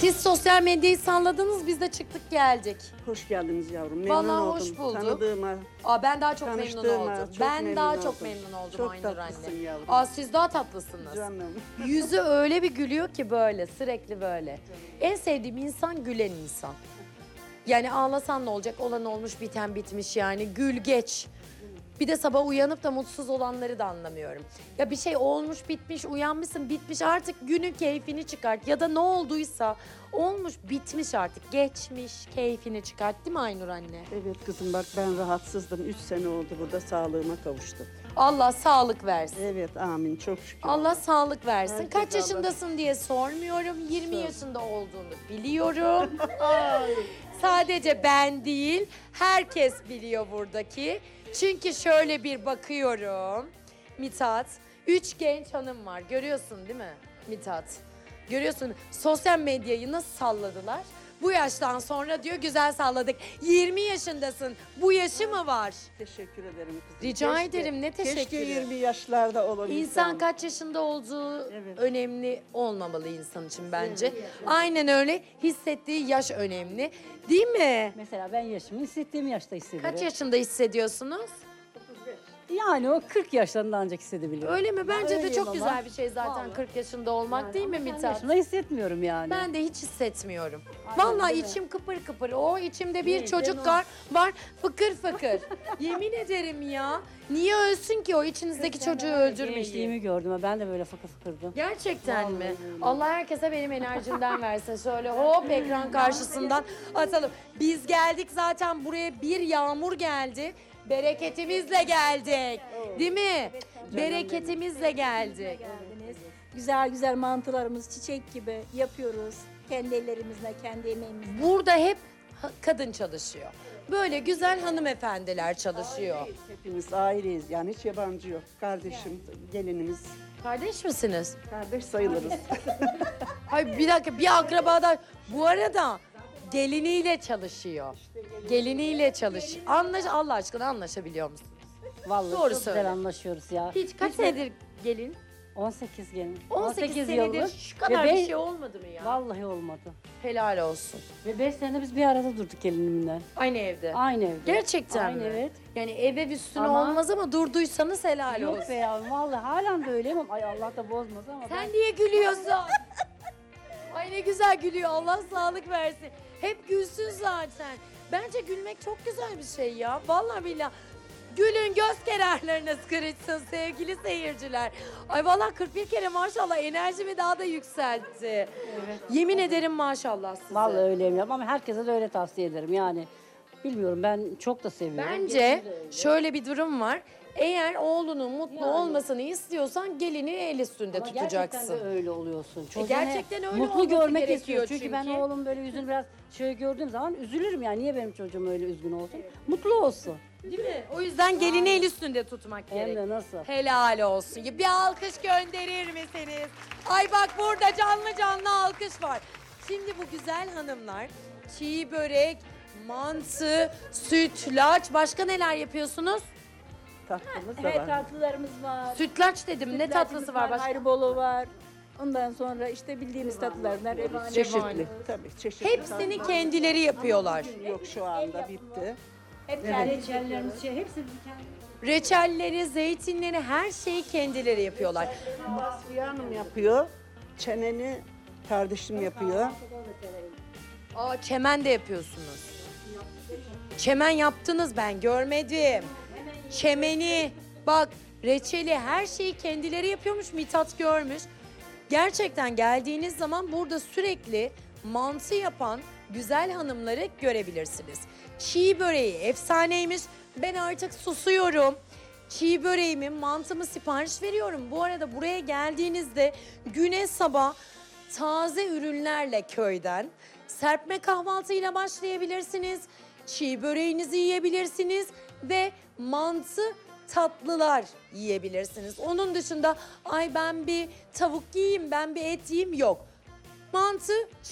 Siz sosyal medyayı salladınız, biz de çıktık geldik. Hoş geldiniz yavrum. Memnun Vallahi oldum. hoş bulduk. Tanıdığıma. Ben daha çok memnun Tanıştığıma oldum. çok Ben memnun daha oldum. çok memnun oldum Çok Aynur tatlısın anne. yavrum. Siz daha tatlısınız. Canım. Yüzü öyle bir gülüyor ki böyle, sürekli böyle. En sevdiğim insan gülen insan. Yani ağlasan ne olacak, olan olmuş, biten bitmiş yani. Gül geç. Bir de sabah uyanıp da mutsuz olanları da anlamıyorum. Ya bir şey olmuş, bitmiş, uyanmışsın, bitmiş, artık günün keyfini çıkart. Ya da ne olduysa olmuş, bitmiş artık. Geçmiş, keyfini çıkart, değil mi Aynur anne? Evet kızım bak ben rahatsızdım. 3 sene oldu burada sağlığıma kavuştum. Allah sağlık versin. Evet amin çok şükür. Allah sağlık versin. Herkes Kaç Allah- yaşındasın diye sormuyorum. 20 yaşında olduğunu biliyorum. Sadece ben değil, herkes biliyor buradaki. Çünkü şöyle bir bakıyorum. Mithat, 3 genç hanım var. Görüyorsun değil mi Mithat? Görüyorsun sosyal medyayı nasıl salladılar? Bu yaştan sonra diyor güzel salladık. 20 yaşındasın. Bu yaşı mı var? Teşekkür ederim kızım. Rica ederim, ne Keşke teşekkürü. 20 yaşlarda olabilsem. İnsan kaç yaşında olduğu Evet. önemli olmamalı insan için bence. Aynen öyle. Hissettiği yaş önemli. Değil mi? Mesela ben yaşımı hissettiğim yaşta hissediyorum. Kaç yaşında hissediyorsunuz? Yani o 40 yaşlarında ancak hissedebiliyorum. Öyle mi? Bence de Öyleyim çok ama. güzel bir şey zaten Vallahi. 40 yaşında olmak, değil mi Ama kendi Mithat? yaşımda hissetmiyorum yani. Ben de hiç hissetmiyorum. Aynen, Vallahi değil mi? içim kıpır kıpır. O içimde bir Değil, çocuk değil mi? var fıkır fıkır. Yemin ederim ya. Niye ölsün ki o içinizdeki çocuğu öldürmeyin? Gençliğimi gördüm. Ben de böyle fıkır fıkırdım. Gerçekten Vallahi mi? öyle. Allah herkese benim enerjimden versin. Şöyle hop ekran karşısından atalım. Biz geldik zaten buraya, bir yağmur geldi. Bereketimizle geldik. Değil mi? Bereketimizle geldik. Geldiniz. Güzel güzel mantılarımız çiçek gibi yapıyoruz. Kendi ellerimizle, kendi emeğimizle. Burada hep kadın çalışıyor. Böyle güzel hanımefendiler çalışıyor. Hepimiz aileyiz yani hiç yabancı yok. Kardeşim, gelinimiz. Kardeş misiniz? Kardeş sayılırız. Hayır bir dakika, bir akrabadan. Bu arada geliniyle çalışıyor. Geliniyle çalışıyor. Allah aşkına anlaşabiliyor musun? Vallahi Doğru çok söyle. güzel anlaşıyoruz ya. Hiç kaç senedir gelin? 18 gelin. 18 senedir yıllık. şu kadar Ve bir beş- şey olmadı mı ya? Vallahi olmadı. Helal olsun. Ve 5 sene biz bir arada durduk gelinimle. Aynı evde. Aynı evde. Gerçekten Aynı mi? evet. Yani eve üstüne Ama- olmaz ama durduysanız helal Yok olsun. be ya vallahi halen de öyleyim ama ay Allah da bozmaz ama ben... Sen niye gülüyorsun? Ay ne güzel gülüyor. Allah sağlık versin. Hep gülsün zaten. Bence gülmek çok güzel bir şey ya. Vallahi billahi. Gülün göz kenarlarınız kırışsın sevgili seyirciler. Ay vallahi 41 kere maşallah enerjimi daha da yükseltti. Yemin ederim maşallah size. Vallahi öyleyim ya ama herkese de öyle tavsiye ederim yani. Bilmiyorum ben çok da seviyorum. Bence şöyle bir durum var. Eğer oğlunun mutlu olmasını istiyorsan gelini el üstünde Ama tutacaksın. gerçekten de öyle oluyorsun. Çocuğun gerçekten öyle mutlu olması görmek gerekiyor istiyor. Çünkü ben çünkü. oğlum böyle yüzünü biraz şöyle gördüğüm zaman üzülürüm yani. Niye benim çocuğum öyle üzgün olsun? Mutlu olsun. Değil mi? O yüzden gelini el üstünde tutmak Hem gerek. de nasıl? Helal olsun. Bir alkış gönderir misiniz? Ay bak burada canlı canlı alkış var. Şimdi bu güzel hanımlar çiğ börek, mantı, sütlaç, başka neler yapıyorsunuz? Tatlımız da Evet var. tatlılarımız var. Sütlaç dedim. Ne Sütlacımız tatlısı var başka? Hayribolu var. Ondan sonra işte bildiğimiz tatlılardan revani. Çeşitli. Tabii çeşitli. Hepsini kendileri yapıyorlar. Yok şu anda bitti. Hep kendi Reçellerimiz hepsi bizim kendi. Reçelleri, zeytinleri, her şeyi kendileri yapıyorlar. Vasfiye Hanım yapıyor. Çeneni kardeşim yapıyor. Çemen de yapıyorsunuz. Çemen yaptınız, ben görmedim. Çemeni, bak reçeli, her şeyi kendileri yapıyormuş, Mithat görmüş. Gerçekten geldiğiniz zaman burada sürekli mantı yapan güzel hanımları görebilirsiniz. Çiğ böreği efsaneymiş. Ben artık susuyorum. Çiğ böreğimi, mantımı sipariş veriyorum. Bu arada buraya geldiğinizde güne sabah taze ürünlerle köyden serpme kahvaltıyla başlayabilirsiniz. Çiğ böreğinizi yiyebilirsiniz ve mantı tatlılar yiyebilirsiniz. Onun dışında ay ben bir tavuk yiyeyim, ben bir et yiyeyim yok. Mantı,